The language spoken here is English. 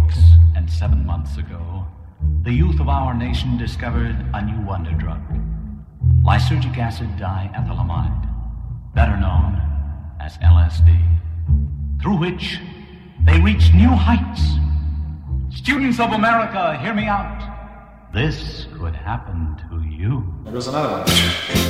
weeks and 7 months ago, the youth of our nation discovered a new wonder drug, lysergic acid diethylamide, better known as LSD, through which they reached new heights. Students of America, hear me out. This could happen to you. There goes another one.